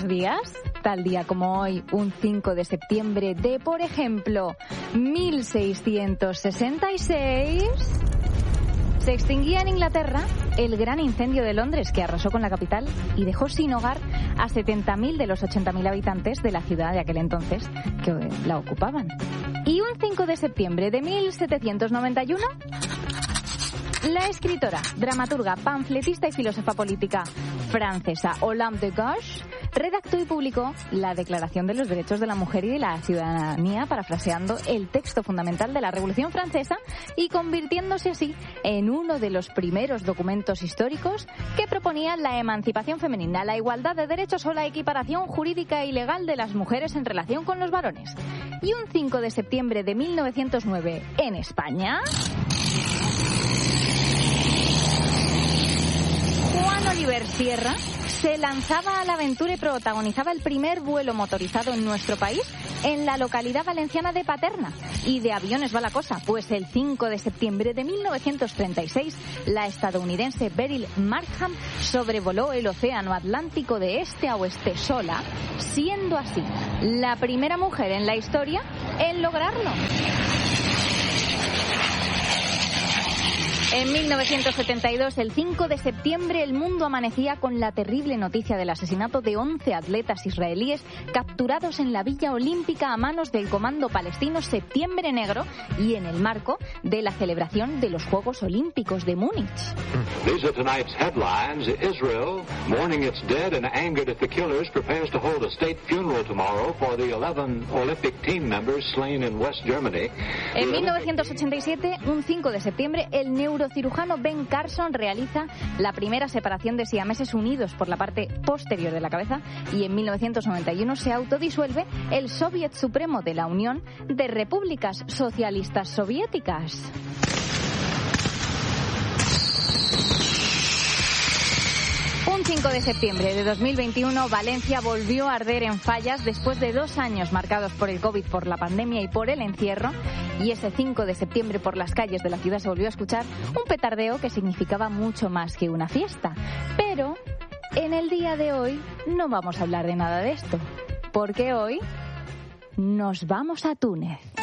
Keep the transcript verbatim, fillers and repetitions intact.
buenos días. Tal día como hoy, un cinco de septiembre de, por ejemplo, mil seiscientos sesenta y seis... se extinguía en Inglaterra el gran incendio de Londres que arrasó con la capital y dejó sin hogar a setenta mil de los ochenta mil habitantes de la ciudad de aquel entonces que la ocupaban. Y un cinco de septiembre de mil setecientos noventa y uno, la escritora, dramaturga, panfletista y filósofa política francesa Olympe de Gouges redactó y publicó la Declaración de los Derechos de la Mujer y de la Ciudadanía, parafraseando el texto fundamental de la Revolución Francesa y convirtiéndose así en uno de los primeros documentos históricos que proponían la emancipación femenina, la igualdad de derechos o la equiparación jurídica y legal de las mujeres en relación con los varones. Y un cinco de septiembre de mil novecientos nueve en España, Juan Oliver Sierra se lanzaba a la aventura y protagonizaba el primer vuelo motorizado en nuestro país en la localidad valenciana de Paterna. Y de aviones va la cosa, pues el cinco de septiembre de mil novecientos treinta y seis, la estadounidense Beryl Markham sobrevoló el océano Atlántico de este a oeste sola, siendo así la primera mujer en la historia en lograrlo. En mil novecientos setenta y dos, el cinco de septiembre, el mundo amanecía con la terrible noticia del asesinato de once atletas israelíes capturados en la Villa Olímpica a manos del comando palestino Septiembre Negro y en el marco de la celebración de los Juegos Olímpicos de Múnich. These are tonight's headlines. Israel, mourning its dead and angered at the killers, prepares to hold a state funeral tomorrow for the eleven Olympic team members slain in West Germany. En mil novecientos ochenta y siete, un cinco de septiembre, el neurocirujano Ben Carson realiza la primera separación de siameses unidos por la parte posterior de la cabeza y en mil novecientos noventa y uno se autodisuelve el Soviet Supremo de la Unión de Repúblicas Socialistas Soviéticas. Un cinco de septiembre de dos mil veintiuno, Valencia volvió a arder en fallas después de dos años marcados por el COVID, por la pandemia y por el encierro. Y ese cinco de septiembre por las calles de la ciudad se volvió a escuchar un petardeo que significaba mucho más que una fiesta. Pero en el día de hoy no vamos a hablar de nada de esto, porque hoy nos vamos a Túnez.